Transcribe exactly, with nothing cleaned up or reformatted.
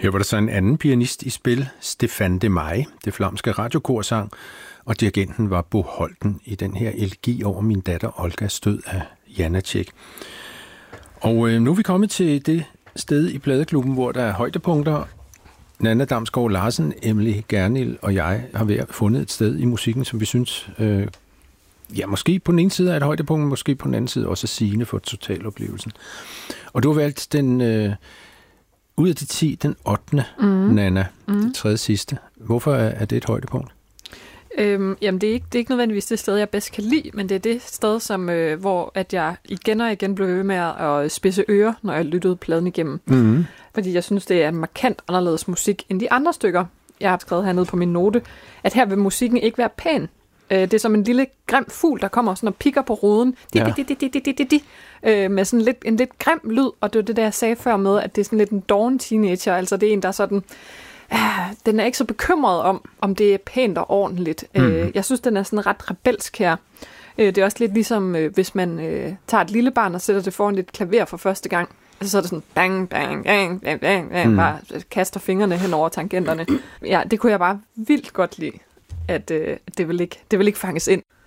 Her var der så en anden pianist i spil, Stefan de Meij, det flamske radiokorsang, og dirigenten var Bo Holten i den her elegi over min datter Olgas død af Janáček. Og øh, nu er vi kommet til det sted i pladeklubben, hvor der er højdepunkter. Nanna Damsgaard Larsen, Emily Gernil og jeg har været fundet et sted i musikken, som vi synes, øh, ja, måske på den ene side er et højdepunkt, måske på den anden side også sigende for totaloplevelsen. Og du har valgt den, øh, ud af de ti, den ottende, mm. Nanna, mm. det tredje sidste. Hvorfor er, er det et højdepunkt? Øhm, jamen, det er, ikke, det er ikke nødvendigvis det sted, jeg bedst kan lide, men det er det sted, som, øh, hvor at jeg igen og igen blev ved med at spidse ører, når jeg lyttede pladen igennem. Mm. Fordi jeg synes, det er markant anderledes musik end de andre stykker, jeg har skrevet hernede på min note, at her vil musikken ikke være pæn. Øh, det er som en lille grim fugl, der kommer sådan og pikker på ruden, ja. di, di, di, di, di, di, di, øh, med sådan lidt, en lidt grim lyd, og det var det, der jeg sagde før med, at det er sådan lidt en doven teenager, altså det er en, der er sådan... Den er ikke så bekymret om, om det er pænt og ordentligt. Mm. Jeg synes, den er sådan ret rebelsk her. Det er også lidt ligesom, hvis man tager et lille barn og sætter det foran et klaver for første gang. Altså så er det sådan bang, bang, bang, bang, bang, bang mm. bare kaster fingrene hen over tangenterne. Ja, det kunne jeg bare vildt godt lide, at det vil ikke, det vil ikke fanges ind.